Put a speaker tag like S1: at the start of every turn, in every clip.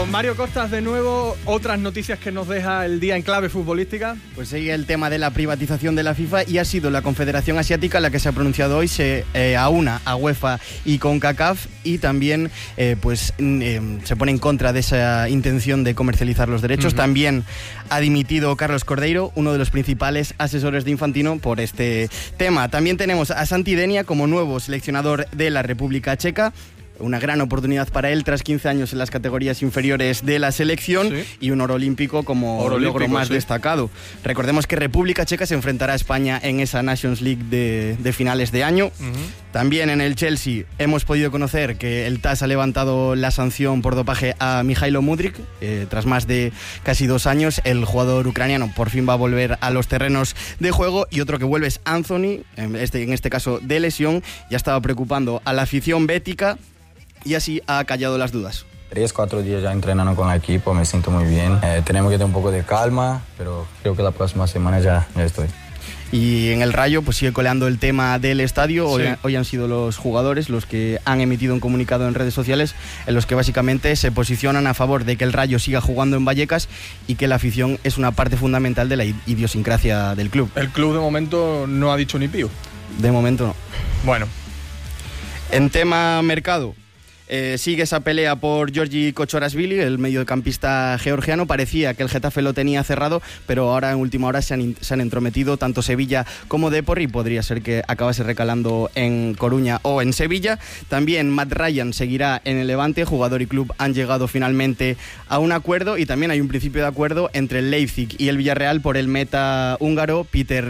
S1: con Mario Costas de nuevo, otras noticias que nos deja el día en clave futbolística.
S2: Pues sigue el tema de la privatización de la FIFA y ha sido la Confederación Asiática la que se ha pronunciado hoy, se aúna a UEFA y CONCACAF y también se pone en contra de esa intención de comercializar los derechos. También ha dimitido Carlos Cordeiro, uno de los principales asesores de Infantino, por este tema. También tenemos a Santi Denia como nuevo seleccionador de la República Checa. Una gran oportunidad para él tras 15 años en las categorías inferiores de la selección, sí, y un oro olímpico como logro más destacado. Recordemos que República Checa se enfrentará a España en esa Nations League de finales de año. También en el Chelsea hemos podido conocer que el TAS ha levantado la sanción por dopaje a Mijailo Mudryk. Tras más de casi 2 años, el jugador ucraniano por fin va a volver a los terrenos de juego, y otro que vuelve es Anthony, en este caso de lesión. Ya estaba preocupando a la afición bética y así ha callado las dudas.
S3: 3-4 días ya entrenando con el equipo, me siento muy bien. Tenemos que tener un poco de calma, pero creo que la próxima semana ya estoy.
S2: Y en el Rayo pues sigue coleando el tema del estadio.
S1: Sí.
S2: Hoy han sido los jugadores los que han emitido un comunicado en redes sociales en los que básicamente se posicionan a favor de que el Rayo siga jugando en Vallecas y que la afición es una parte fundamental de la idiosincrasia del club.
S1: El club de momento no ha dicho ni pío.
S2: De momento no.
S1: Bueno.
S2: En tema mercado, sigue esa pelea por Georgi Kochorashvili, el mediocampista georgiano. Parecía que el Getafe lo tenía cerrado, pero ahora en última hora se han entrometido tanto Sevilla como Depor y podría ser que acabase recalando en Coruña o en Sevilla. También Matt Ryan seguirá en el Levante. Jugador y club han llegado finalmente a un acuerdo, y también hay un principio de acuerdo entre el Leipzig y el Villarreal por el meta húngaro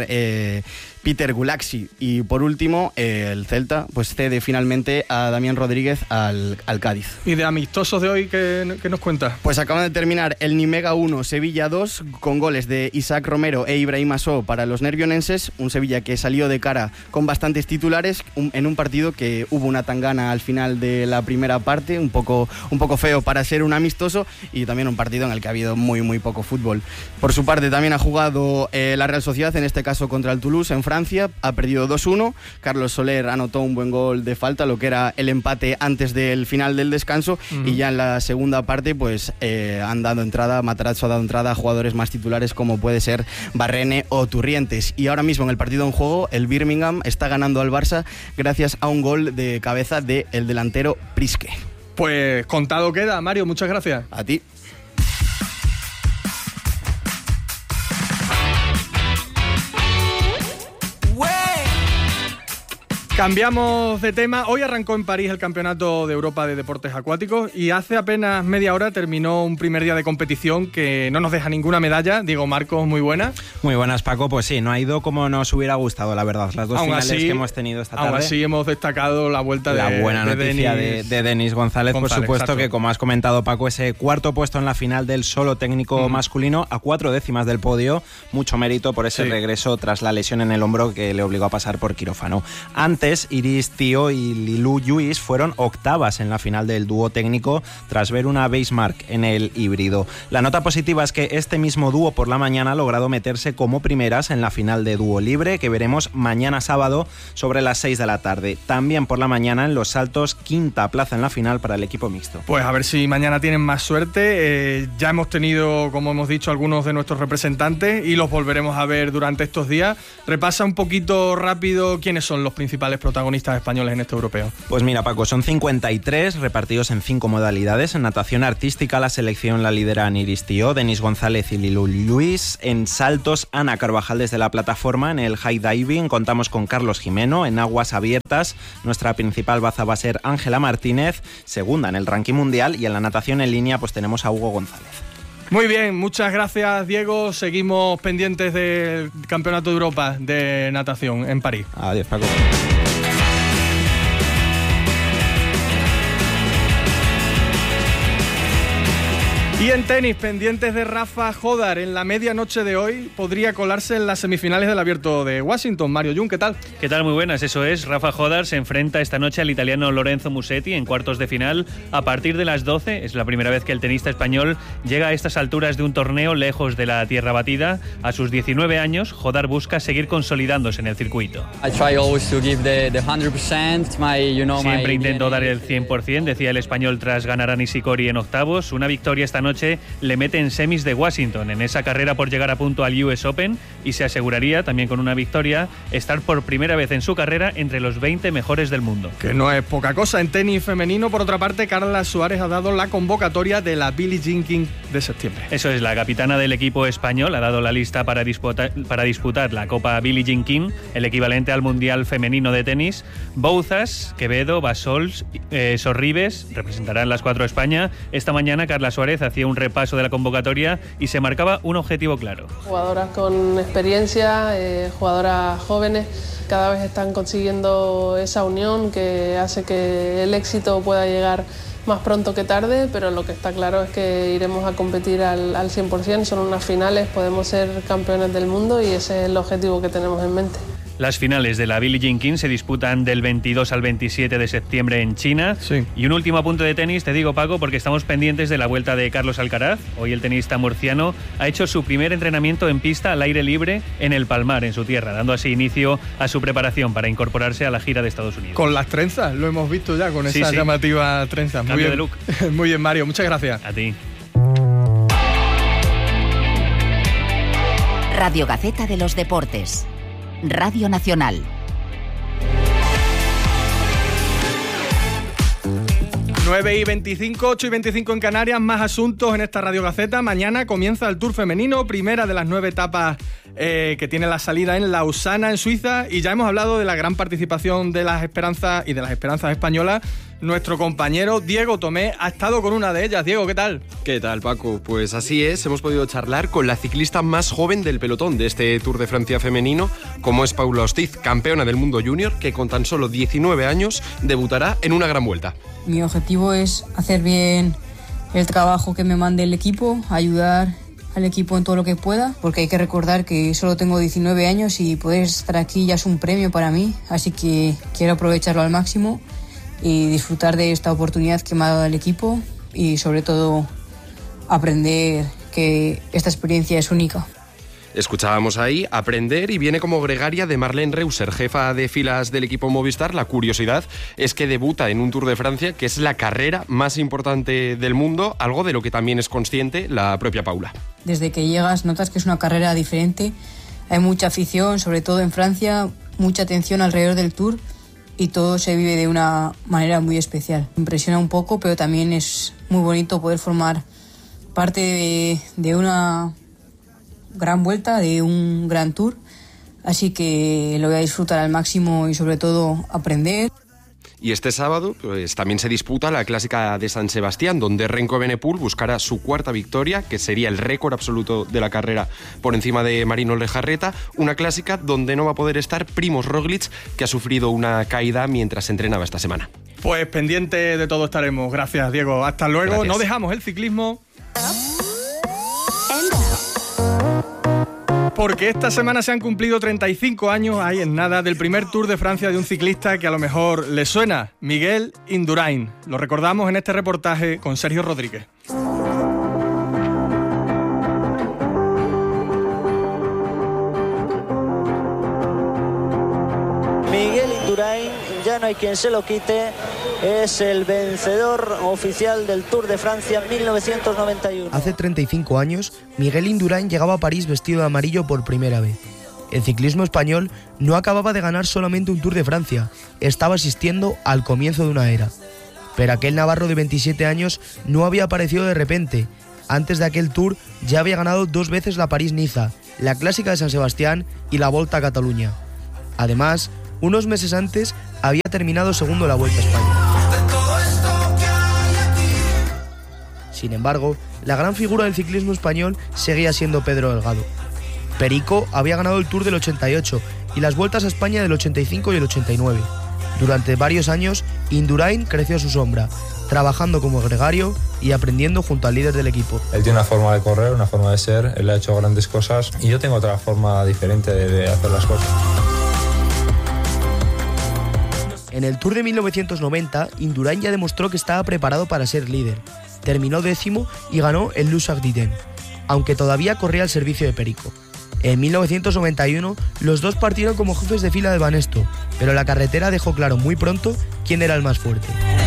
S2: Peter Gulaxi. Y por último, el Celta pues cede finalmente a Damián Rodríguez al Cádiz.
S1: ¿Y de amistosos de hoy qué nos cuenta?
S2: Pues acaban de terminar el Nimega 1, Sevilla 2, con goles de Isaac Romero e Ibrahim Asó para los nervionenses. Un Sevilla que salió de cara con bastantes titulares en un partido que hubo una tangana al final de la primera parte, un poco feo para ser un amistoso, y también un partido en el que ha habido muy poco fútbol. Por su parte también ha jugado la Real Sociedad, en este caso contra el Toulouse en Francia. Ha perdido 2-1. Carlos Soler anotó un buen gol de falta, lo que era el empate antes del final del descanso. Y ya en la segunda parte pues han dado entrada, Matarazzo ha dado entrada a jugadores más titulares como puede ser Barrene o Turrientes. Y ahora mismo en el partido en juego el Birmingham está ganando al Barça gracias a un gol de cabeza del delantero Priske.
S1: Pues contado queda, Mario, muchas gracias.
S2: A ti.
S1: Cambiamos de tema. Hoy arrancó en París el Campeonato de Europa de Deportes Acuáticos y hace apenas media hora terminó un primer día de competición que no nos deja ninguna medalla. Diego Marcos, muy buena.
S4: Muy buenas, Paco. Pues sí, no ha ido como nos hubiera gustado, la verdad. Las dos finales que hemos tenido esta tarde.
S1: Aún así hemos destacado la vuelta
S4: la buena noticia de Denis González, por supuesto, exacto. Que como has comentado, Paco, ese cuarto puesto en la final del solo técnico masculino a 4 décimas del podio. Mucho mérito por ese regreso tras la lesión en el hombro que le obligó a pasar por quirófano. Antes, Iris Tío y Lilú Lluís fueron octavas en la final del dúo técnico tras ver una basemark en el híbrido. La nota positiva es que este mismo dúo por la mañana ha logrado meterse como primeras en la final de dúo libre que veremos mañana sábado sobre las 6 de la tarde. También por la mañana en los saltos, quinta plaza en la final para el equipo mixto.
S1: Pues a ver si mañana tienen más suerte. Ya hemos tenido, como hemos dicho, algunos de nuestros representantes y los volveremos a ver durante estos días. Repasa un poquito rápido quiénes son los principales protagonistas españoles en este europeo.
S4: Pues mira, Paco, son 53 repartidos en 5 modalidades. En natación artística la selección la lideran Iris Tío, Denis González y Lilú Lluís. En saltos, Ana Carvajal desde la plataforma. En el high diving contamos con Carlos Jimeno. En aguas abiertas nuestra principal baza va a ser Ángela Martínez, segunda en el ranking mundial. Y en la natación en línea pues tenemos a Hugo González.
S1: Muy bien, muchas gracias, Diego. Seguimos pendientes del Campeonato de Europa de natación en París.
S4: Adiós, Paco.
S1: Y en tenis, pendientes de Rafa Jodar, en la medianoche de hoy podría colarse en las semifinales del Abierto de Washington. Mario Jun, ¿qué tal?
S5: ¿Qué tal? Muy buenas, eso es. Rafa Jodar se enfrenta esta noche al italiano Lorenzo Musetti en cuartos de final a partir de las 12. Es la primera vez que el tenista español llega a estas alturas de un torneo lejos de la tierra batida. A sus 19 años, Jodar busca seguir consolidándose en el circuito. Siempre intento dar el 100%, decía el español tras ganar a Nishikori en octavos. Una victoria esta noche le mete en semis de Washington, en esa carrera por llegar a punto al US Open, y se aseguraría, también con una victoria, estar por primera vez en su carrera entre los 20 mejores del mundo.
S1: Que no es poca cosa. En tenis femenino, por otra parte, Carla Suárez ha dado la convocatoria de la Billie Jean King de septiembre.
S5: Eso es, la capitana del equipo español ha dado la lista para disputar la Copa Billie Jean King, el equivalente al Mundial Femenino de tenis. Bouzas, Quevedo, Basols, Sorribes representarán las 4 a España. Esta mañana Carla Suárez hacía un repaso de la convocatoria y se marcaba un objetivo claro.
S6: Jugadoras con experiencia, jugadoras jóvenes, cada vez están consiguiendo esa unión que hace que el éxito pueda llegar más pronto que tarde, pero lo que está claro es que iremos a competir al 100%, son unas finales, podemos ser campeones del mundo y ese es el objetivo que tenemos en mente.
S5: Las finales de la Billie Jean King se disputan del 22 al 27 de septiembre en China.
S1: Sí.
S5: Y un último apunte de tenis, te digo, Paco, porque estamos pendientes de la vuelta de Carlos Alcaraz. Hoy el tenista murciano ha hecho su primer entrenamiento en pista al aire libre en el Palmar, en su tierra, dando así inicio a su preparación para incorporarse a la gira de Estados Unidos.
S1: Con las trenzas, lo hemos visto ya, con esas llamativas trenzas.
S5: Cambio de look.
S1: Muy bien, Mario, muchas gracias.
S5: A ti.
S7: Radio Gaceta de los Deportes. Radio Nacional.
S1: 9:25, 8:25 en Canarias, más asuntos en esta Radio Gaceta. Mañana comienza el Tour femenino, primera de las 9 etapas que tiene la salida en Lausana, en Suiza, y ya hemos hablado de la gran participación de las esperanzas y de las esperanzas españolas. Nuestro compañero Diego Tomé ha estado con una de ellas. Diego, ¿qué tal?
S8: ¿Qué tal, Paco? Pues así es, hemos podido charlar con la ciclista más joven del pelotón de este Tour de Francia femenino, como es Paula Ostiz, campeona del mundo junior, que con tan solo 19 años debutará en una gran vuelta.
S9: Mi objetivo es hacer bien el trabajo que me mande el equipo, ayudar al equipo en todo lo que pueda, porque hay que recordar que solo tengo 19 años y poder estar aquí ya es un premio para mí, así que quiero aprovecharlo al máximo y disfrutar de esta oportunidad que me ha dado el equipo y sobre todo aprender que esta experiencia es única.
S8: Escuchábamos ahí aprender y viene como gregaria de Marlene Reuser, jefa de filas del equipo Movistar. La curiosidad es que debuta en un Tour de Francia que es la carrera más importante del mundo, algo de lo que también es consciente la propia Paula.
S9: Desde que llegas notas que es una carrera diferente, hay mucha afición, sobre todo en Francia, mucha atención alrededor del Tour y todo se vive de una manera muy especial. Impresiona un poco, pero también es muy bonito poder formar parte de una gran vuelta, de un gran Tour, así que lo voy a disfrutar al máximo y sobre todo aprender.
S8: Y este sábado pues, también se disputa la Clásica de San Sebastián, donde Remco Evenepoel buscará su 4ª victoria, que sería el récord absoluto de la carrera por encima de Marino Lejarreta, una clásica donde no va a poder estar Primož Roglič, que ha sufrido una caída mientras entrenaba esta semana.
S1: Pues pendiente de todo estaremos. Gracias, Diego. Hasta luego.
S8: Gracias.
S1: No dejamos el ciclismo, porque esta semana se han cumplido 35 años, ahí en nada, del primer Tour de Francia de un ciclista que a lo mejor le suena, Miguel Indurain. Lo recordamos en este reportaje con Sergio Rodríguez.
S10: Miguel Indurain, ya no hay quien se lo quite, es el vencedor oficial del Tour de Francia 1991.
S11: Hace 35 años, Miguel Indurain llegaba a París vestido de amarillo por primera vez. El ciclismo español no acababa de ganar solamente un Tour de Francia, estaba asistiendo al comienzo de una era. Pero aquel navarro de 27 años no había aparecido de repente. Antes de aquel Tour ya había ganado 2 veces la París-Niza, la Clásica de San Sebastián y la Volta a Cataluña. Además, unos meses antes había terminado segundo la Vuelta a España. Sin embargo, la gran figura del ciclismo español seguía siendo Pedro Delgado. Perico había ganado el Tour del 88 y las Vueltas a España del 85 y el 89. Durante varios años, Indurain creció a su sombra. trabajando como gregario y aprendiendo junto al líder del equipo.
S3: Él tiene una forma de correr, una forma de ser, él ha hecho grandes cosas y yo tengo otra forma diferente de hacer las cosas.
S11: En el Tour de 1990, Indurain ya demostró que estaba preparado para ser líder. Terminó 10º y ganó el Lusac-Didem, aunque todavía corría al servicio de Perico. En 1991, los dos partieron como jefes de fila de Banesto, pero la carretera dejó claro muy pronto quién era el más fuerte.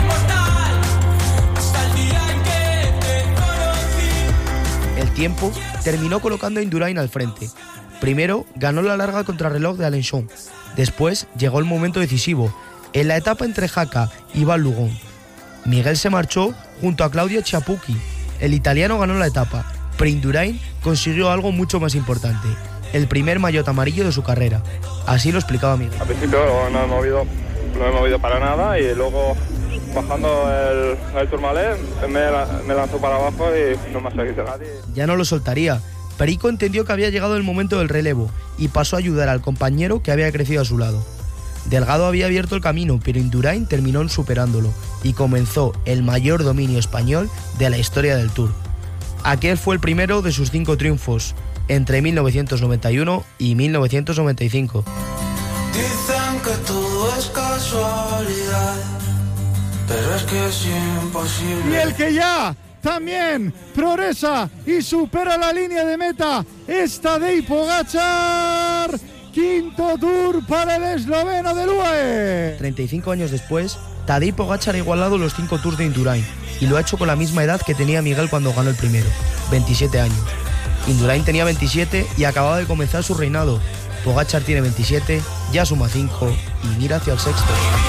S11: El tiempo terminó colocando a Indurain al frente. Primero ganó la larga contrarreloj de Alençon. Después llegó el momento decisivo, en la etapa entre Jaca y Val-Lugon. Miguel se marchó junto a Claudio Ciapucchi. El italiano ganó la etapa, pero Indurain consiguió algo mucho más importante, el primer maillot amarillo de su carrera. Así lo explicaba Miguel.
S12: Al principio no he movido para nada y luego bajando el Tourmalet me lanzó para abajo y no me ha seguido nadie.
S11: Ya no lo soltaría. Perico entendió que había llegado el momento del relevo y pasó a ayudar al compañero que había crecido a su lado. Delgado había abierto el camino, pero Indurain terminó superándolo y comenzó el mayor dominio español de la historia del Tour. Aquel fue el primero de sus 5 triunfos, entre 1991 y 1995.
S13: Dicen que todo es casualidad, pero es que es imposible.
S14: Y el que ya también progresa y supera la línea de meta es Tadej Pogačar. Quinto Tour para el esloveno del UAE.
S11: 35 años después, Tadej Pogačar ha igualado los 5 Tours de Indurain y lo ha hecho con la misma edad que tenía Miguel cuando ganó el primero, 27 años. Indurain tenía 27 y acababa de comenzar su reinado. Pogačar tiene 27, ya suma 5 y mira hacia el sexto.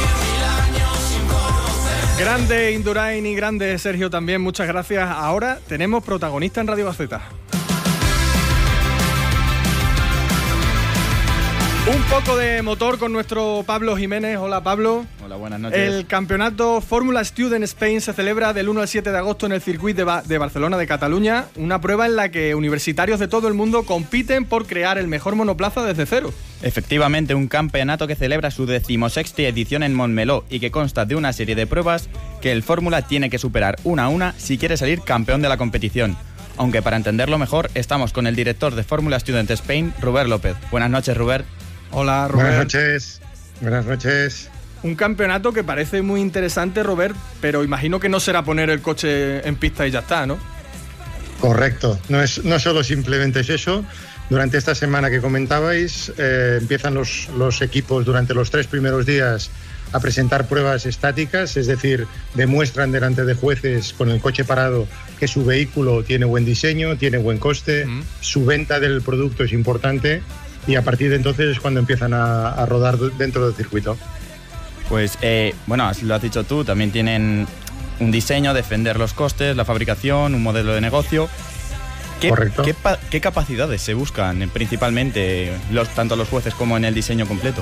S1: Grande Indurain y grande Sergio también, muchas gracias. Ahora tenemos protagonista en Radio Gaceta. Un poco de motor con nuestro Pablo Jiménez. Hola Pablo.
S15: Hola, buenas noches.
S1: El campeonato Fórmula Student Spain se celebra del 1 al 7 de agosto en el circuito de Barcelona de Cataluña, una prueba en la que universitarios de todo el mundo compiten por crear el mejor monoplaza desde cero.
S15: Efectivamente, un campeonato que celebra su 16ª edición en Montmeló y que consta de una serie de pruebas que el Fórmula tiene que superar una a una si quiere salir campeón de la competición. Aunque para entenderlo mejor, estamos con el director de Fórmula Student Spain, Robert López. Buenas noches, Robert.
S1: Hola, Robert.
S16: Buenas noches.
S1: Un campeonato que parece muy interesante, Robert, pero imagino que no será poner el coche en pista y ya está, ¿no?
S16: Correcto. No solo simplemente es eso. Durante esta semana que comentabais, empiezan los equipos durante los 3 primeros días a presentar pruebas estáticas, es decir, demuestran delante de jueces con el coche parado que su vehículo tiene buen diseño, tiene buen coste, su venta del producto es importante. Y a partir de entonces es cuando empiezan a rodar dentro del circuito.
S15: Pues, bueno, lo has dicho tú, también tienen un diseño, defender los costes, la fabricación, un modelo de negocio.
S16: Correcto.
S15: ¿Qué capacidades se buscan principalmente, tanto los jueces como en el diseño completo?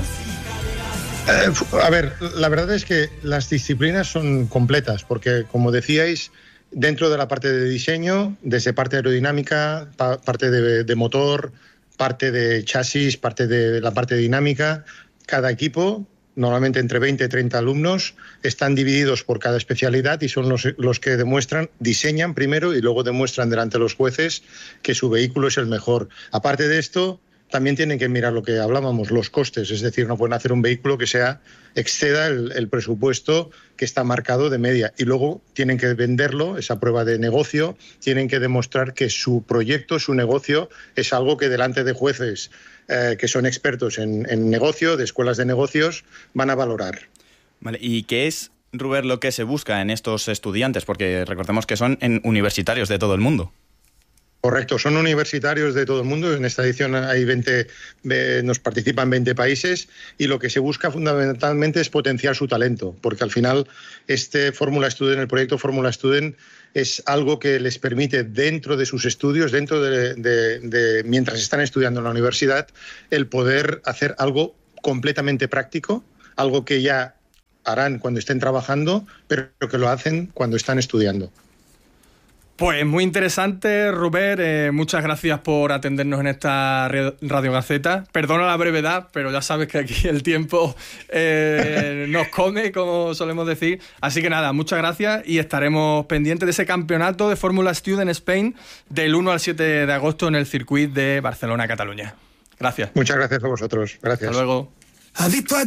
S16: A ver, la verdad es que las disciplinas son completas, porque como decíais, dentro de la parte de diseño, desde parte aerodinámica, parte de motor, parte de chasis, parte de la parte dinámica, cada equipo, normalmente entre 20 y 30 alumnos, están divididos por cada especialidad y son los que diseñan primero y luego demuestran delante de los jueces que su vehículo es el mejor. Aparte de esto, también tienen que mirar lo que hablábamos, los costes, es decir, no pueden hacer un vehículo que exceda el presupuesto que está marcado de media y luego tienen que venderlo, esa prueba de negocio, tienen que demostrar que su proyecto, su negocio es algo que delante de jueces que son expertos en negocio, de escuelas de negocios, van a valorar.
S15: Vale, ¿y qué es, Robert, lo que se busca en estos estudiantes? Porque recordemos que son universitarios de todo el mundo.
S16: Correcto, son universitarios de todo el mundo. En esta edición hay nos participan 20 países y lo que se busca fundamentalmente es potenciar su talento, porque al final el proyecto Fórmula Student es algo que les permite dentro de sus estudios, dentro de mientras están estudiando en la universidad, el poder hacer algo completamente práctico, algo que ya harán cuando estén trabajando, pero que lo hacen cuando están estudiando.
S1: Pues muy interesante, Robert. Muchas gracias por atendernos en esta Radio Gaceta. Perdona la brevedad, pero ya sabes que aquí el tiempo nos come, como solemos decir. Así que nada, muchas gracias y estaremos pendientes de ese campeonato de Fórmula Student Spain del 1 al 7 de agosto en el circuito de Barcelona-Cataluña. Gracias.
S16: Muchas gracias a vosotros. Gracias.
S1: Hasta luego.